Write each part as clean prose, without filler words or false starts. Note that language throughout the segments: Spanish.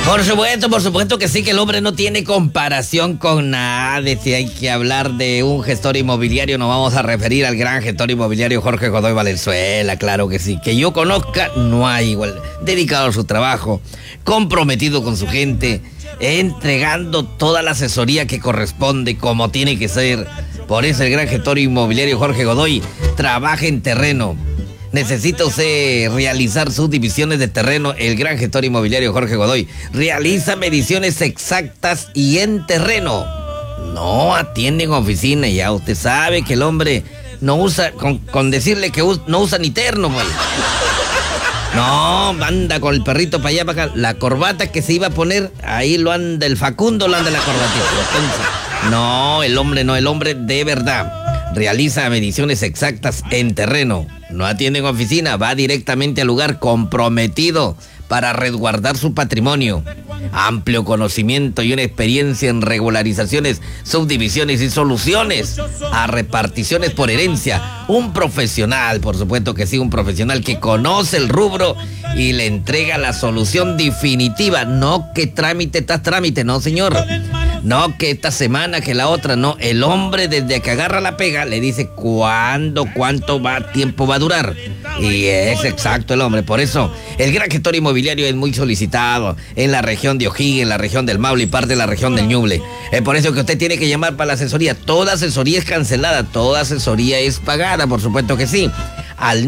Por supuesto que sí, que el hombre no tiene comparación con nadie. Si hay que hablar de un gestor inmobiliario, nos vamos a referir al gran gestor inmobiliario Jorge Godoy Valenzuela, claro que sí. Que yo conozca, no hay igual. Dedicado a su trabajo, comprometido con su gente, entregando toda la asesoría que corresponde, como tiene que ser. Por eso el gran gestor inmobiliario Jorge Godoy trabaja en terreno. Necesita usted realizar sus divisiones de terreno. El gran gestor inmobiliario Jorge Godoy realiza mediciones exactas y en terreno. No atiende en oficina. Ya usted sabe que el hombre no usa, con decirle que no usa ni terno, pues. No, anda con el perrito para allá, para acá. La corbata que se iba a poner, ahí lo anda el Facundo, lo anda la corbatita. Entonces, no, el hombre de verdad realiza mediciones exactas en terreno. No atiende en oficina, va directamente al lugar, comprometido para resguardar su patrimonio. Amplio conocimiento y una experiencia en regularizaciones, subdivisiones y soluciones a reparticiones por herencia. Un profesional, por supuesto que sí, un profesional que conoce el rubro y le entrega la solución definitiva. No que trámite tras trámite, no señor. No que esta semana, que la otra, no. El hombre desde que agarra la pega le dice cuánto tiempo va a durar. Y es exacto el hombre. Por eso el gran gestor inmobiliario es muy solicitado en la región de O'Higgins, en la región del Maule y parte de la región del Ñuble. Es por eso que usted tiene que llamar para la asesoría. Toda asesoría es cancelada, toda asesoría es pagada, por supuesto que sí. Al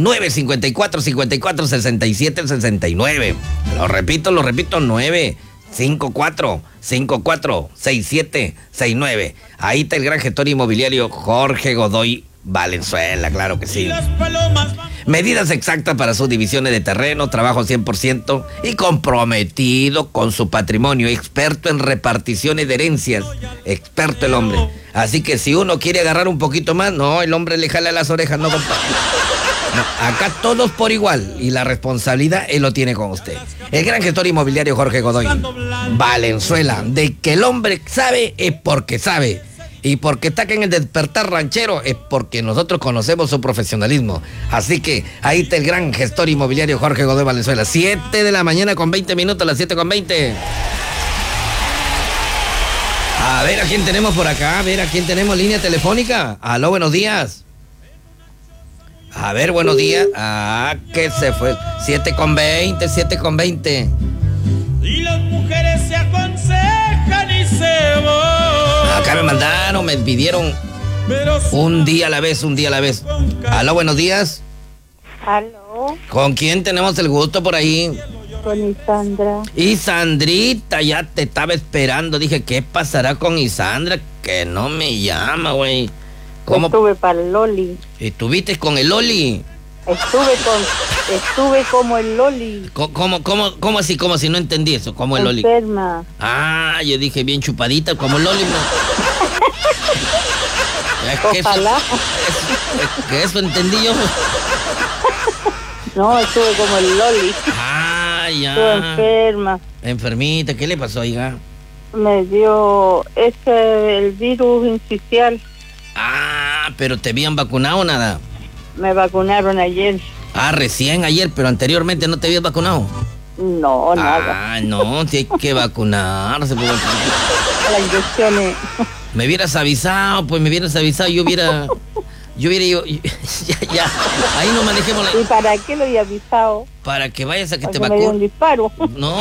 954-54-67-69. Lo repito, 954-54-67-69. Ahí está el gran gestor inmobiliario Jorge Godoy Valenzuela, claro que sí. Medidas exactas para sus divisiones de terreno, trabajo 100% y comprometido con su patrimonio, experto en reparticiones de herencias, experto el hombre. Así que si uno quiere agarrar un poquito más, no, el hombre le jala las orejas, no, compadre. No, acá todos por igual y la responsabilidad él lo tiene con usted. El gran gestor inmobiliario Jorge Godoy Valenzuela, de que el hombre sabe es porque sabe. Y porque está acá en el Despertar Ranchero es porque nosotros conocemos su profesionalismo. Así que ahí está el gran gestor inmobiliario Jorge Godoy Valenzuela. 7 de la mañana con 20 minutos, las 7:20. A ver a quién tenemos por acá, a ver a quién tenemos línea telefónica. Aló, buenos días. A ver, buenos días. Ah, que se fue. 7:20. Y las mujeres se aconsejan y se van. Acá me mandaron, me pidieron un día a la vez. Aló, buenos días. Aló. ¿Con quién tenemos el gusto por ahí? Con Isandra. Isandrita, ya te estaba esperando. Dije, ¿qué pasará con Isandra? Que no me llama, güey. ¿Cómo? Estuve para el Loli. ¿Estuviste con el Loli? Estuve como el Loli. ¿Cómo así? ¿Cómo así? No entendí eso. ¿Cómo el Loli? Enferma. Ah, yo dije bien chupadita, como el Loli. Ojalá. Eso entendí yo. No, estuve como el Loli. Ah, ya. Estuve enferma. Enfermita, ¿qué le pasó, hija? Me dio el virus incisional. Ah, pero ¿te habían vacunado o nada? Me vacunaron ayer. Ah, recién ayer, pero anteriormente no te habías vacunado. No, nada. Ah, no, hay que vacunarse. Las inyecciones. Me hubieras avisado, yo hubiera ido. Ya, ahí no manejemos la... ¿Y para qué lo he avisado? Para que vayas a que te vacunen. Me dio un disparo. No,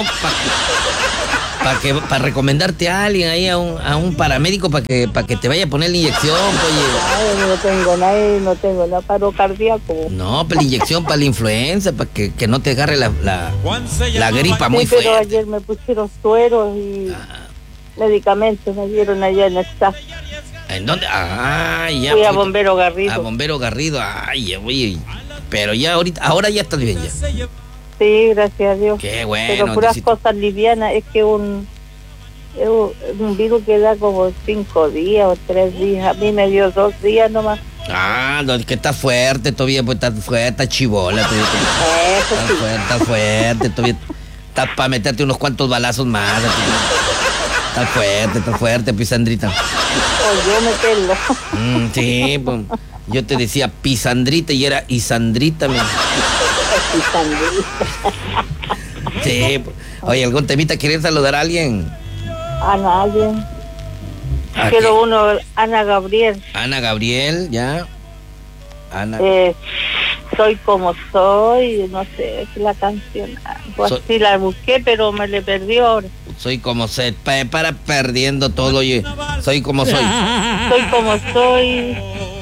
para recomendarte a alguien ahí, a un paramédico para que te vaya a poner la inyección, oye. Ay, no tengo nada, paro cardíaco. No, pero la inyección para la influenza, para que no te agarre la gripa muy fuerte. Pero ayer me pusieron sueros y medicamentos me dieron allá en el staff. ¿En dónde? Ah, ya. Fui a Bombero Garrido. A Bombero Garrido, ay, güey. Pero ya ahora ya estás bien ya. Sí, gracias a Dios. Qué bueno. Pero puras cosas livianas. Es que un virus que da como 5 días o 3 días. A mí me dio 2 días nomás. Ah, no, es que está fuerte todavía, pues está fuerte, está chibola. Eso sí. Está fuerte todavía. Está para meterte unos cuantos balazos más. Está fuerte, Pisandrita. O yo meterlo. Sí, pues. Yo te decía Pisandrita y era Isandrita, Sí. Oye, ¿algún temita quieres saludar a alguien? A nadie. ¿A Quiero qué? uno, Ana Gabriel. Ana Gabriel, ya. Ana. Soy como soy, no sé, es la canción. Pues sí la busqué, pero me le perdió ahora. Soy como soy. Para perdiendo todo, oye. Soy como soy. Soy como soy.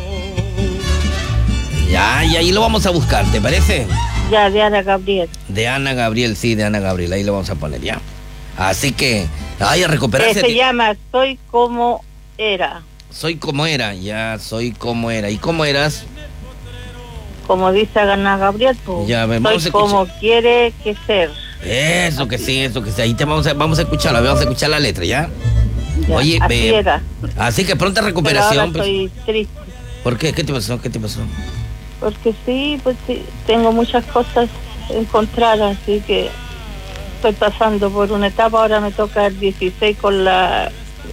Ya, y ahí lo vamos a buscar, ¿te parece? Ya, de Ana Gabriel. De Ana Gabriel, sí, de Ana Gabriel. Ahí lo vamos a poner, ya. Así que, ay, a recuperarse. Se llama Soy como era. Soy como era, ya, soy como era. ¿Y cómo eras? Como dice Ana Gabriel, pues, Ya, vamos a soy escuchar. como quiere que ser. Eso que sí, eso que sí. Ahí te vamos a escucharla, vamos a escuchar la letra, ¿ya? Ya, Oye, así era. Así que pronta Pero recuperación. ahora Pues. estoy triste. ¿Por qué? ¿Qué te pasó? ¿Qué te pasó? Porque sí, pues sí, tengo muchas cosas encontradas, así que estoy pasando por una etapa. Ahora me toca el 16 con la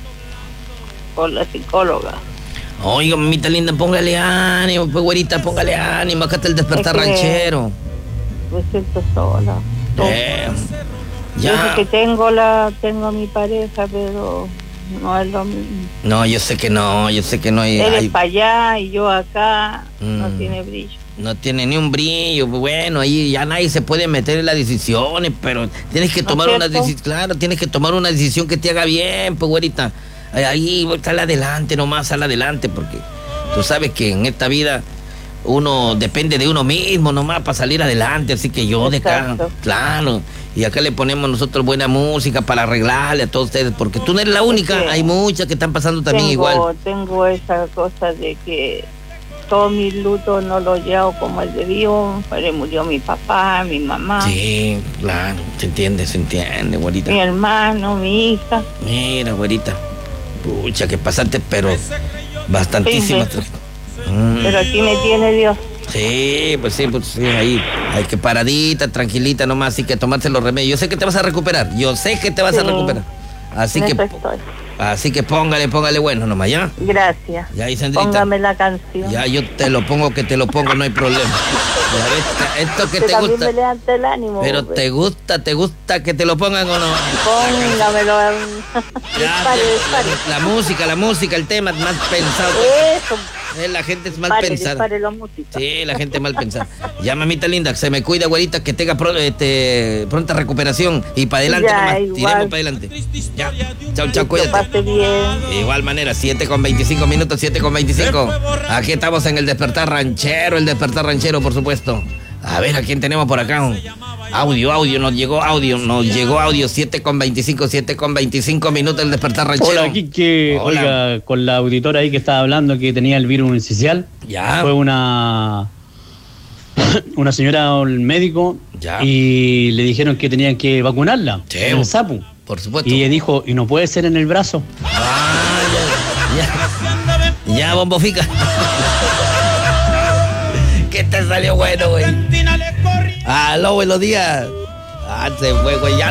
psicóloga. Oiga, mamita linda, póngale ánimo, pues güerita, póngale ánimo. Acá está el despertar Es que- ranchero. Me siento sola. Ya. Yo sé que tengo a mi pareja, pero no es lo mismo. No, yo sé que no hay. Él hay- es para allá y yo acá, no Mm. tiene brillo. No tiene ni un brillo. Bueno, ahí ya nadie se puede meter en las decisiones, pero tienes que ¿No tomar es una cierto? decisión. Claro, tienes que tomar una decisión que te haga bien, pues güerita. Ahí, sal adelante nomás, sal adelante, porque tú sabes que en esta vida uno depende de uno mismo nomás para salir adelante, así que yo de acá, Exacto. claro. Y acá le ponemos nosotros buena música para arreglarle a todos ustedes, porque tú no eres la única, que hay muchas que están pasando también igual. Tengo esa cosa de que todos mis lutos no los llevo como el debió. Pero murió mi papá, mi mamá, Sí, claro, se entiende, güerita. mi hermano, mi hija. Mira, güerita. Pucha, que pasaste, pero bastantísimas. Sí, Pero aquí me tiene Dios. Sí, pues sí, ahí. Hay que paradita, tranquilita nomás, así que tomarse los remedios. Yo sé que te vas a recuperar, yo sé que te vas a Sí. recuperar. Así En que, eso estoy. así que póngale bueno nomás, ¿ya? Gracias. Ya, Isandrita. Póngame la canción. Ya, yo te lo pongo, no hay problema. Ya ves, esto que Que te también gusta. me levanta el ánimo. Pero pues. te gusta que te lo pongan o no. Póngamelo. Ya, Dispare. la música, el tema más pensado. Eso. La gente es mal pensada. Dispare la música. Sí, la gente mal pensada. Ya, mamita linda, se me cuida, güerita, que tenga pronta recuperación y para adelante Ya, nomás. igual. Tiremos para adelante. Ya, chao, Que cuídate. pase bien. De igual manera, 7:25 minutos, 7:25. Aquí estamos en el despertar ranchero, por supuesto. A ver, ¿a quién tenemos por acá? Nos llegó audio, 7:25 minutos el despertar ranchero. Hola, Quique. Hola. Oiga, con la auditora ahí que estaba hablando que tenía el virus incisional. Ya. Fue una señora al médico Ya. y le dijeron que tenían que vacunarla Sí, en el sapo. Por supuesto. Y ella dijo, ¿y no puede ser en el brazo? Ya, bombo fica. ¿Qué te salió bueno, güey? Argentina le corría. Aló, buenos días. Se fue, güey. Ya